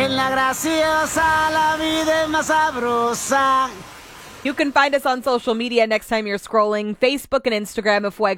en la graciosa la vida es más sabrosa. You can find us on social media next time you're scrolling Facebook and Instagram of Fuego